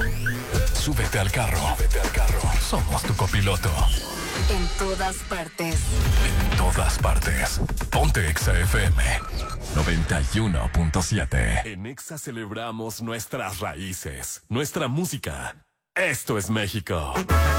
Súbete al carro. Somos tu copiloto. En todas partes. En todas partes. Ponte Exa FM 91.7. En Exa celebramos nuestras raíces, nuestra música. Esto es México.